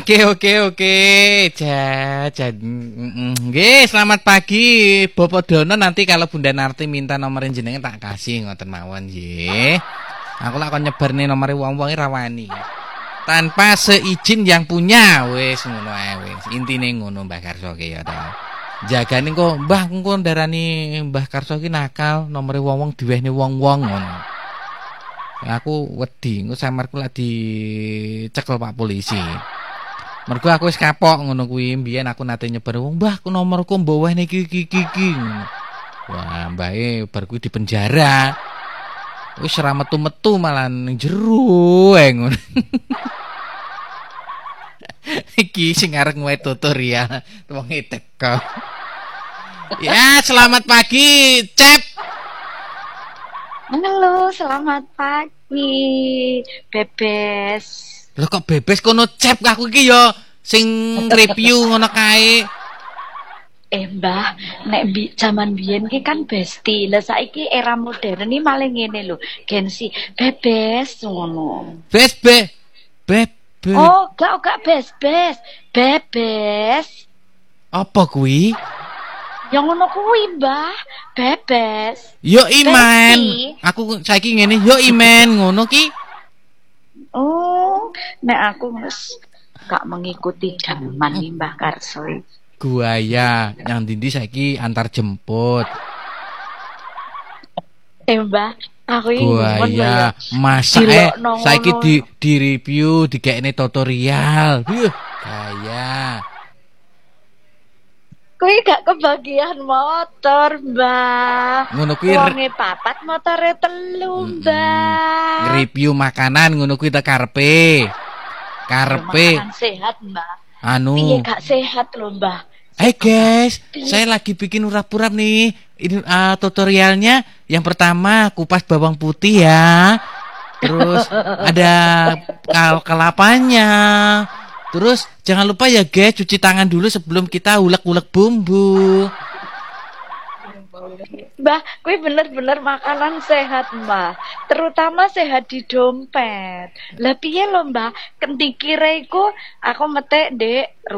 Oke. Nggih, selamat pagi Bapak Dono. Nanti kalau Bunda Narti minta nomor jenengan tak kasih ngoten mawon nggih. Aku lak kon nyebar nih nomor wong-wong rawani. Tanpa seizin yang punya, wis ngono ae wis. Intine ngono Mbah Karso ki ya ta. Jagane kok Mbah engko ndarani Mbah Karso ki nakal, nomore wong-wong diwehne wong-wong ngono. Aku wedi, engko samarku lak dicekel Pak polisi. Mergo aku wis kapok ngono kuwi, mbiyen aku nate nyebar wong, "Mbah, ku nomorku mbok wehne iki." Ngono. Wah, mbahe bar kuwi di penjara. Wis ora metu-metu malah ning jero ae ngono. Iki sing arep ngwe tutorial wonge teko. Ya, selamat pagi, Cep. Halo, selamat pagi, Bebes. Lho kok Bebes kono Cep aku iki ya sing review ngono kae. Mbah, nek jaman biyen ki kan Besti. Lah saiki era modern iki malah ngene lho, Gensi Bebes ngono. Bebes. Oh, gak Bebes. Bebes. Apa kuwi? Yang ngono kuwi, Mbah. Bebes. Yo Iman. Besti. Aku saiki ngene, yo Iman ngono ki. Oh, nek aku wis gak mengikuti zaman nih Mbah Karso. Buaya yang dindi saiki antar jemput. Mbah, aku iki Buaya masak saiki di review dikekne tutorial. Gaya. Kuwi gak kebagian motor, Mbah. Ngono kuwi wonge 4, motore 3, Mbah. Review makanan ngono kuwi ta karepe. Makanan sehat, Mbah. Piye gak sehat lho, Mbah. Hai guys, saya lagi bikin urap-urap nih. Ini tutorialnya yang pertama kupas bawang putih ya. Terus ada kelapanya. Terus jangan lupa ya guys, cuci tangan dulu sebelum kita ulek-ulek bumbu. Mbah, kuwi bener-bener makanan sehat, Mbah. Terutama sehat di dompet. Lah piye lho, Mbah? Kendikire iku aku metek, Dek.